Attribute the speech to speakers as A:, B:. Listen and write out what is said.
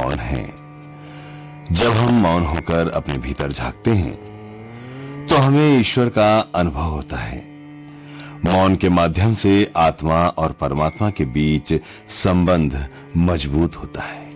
A: मौन है। जब हम मौन होकर अपने भीतर झांकते हैं तो हमें ईश्वर का अनुभव होता है। मौन के माध्यम से आत्मा और परमात्मा के बीच संबंध मजबूत होता है।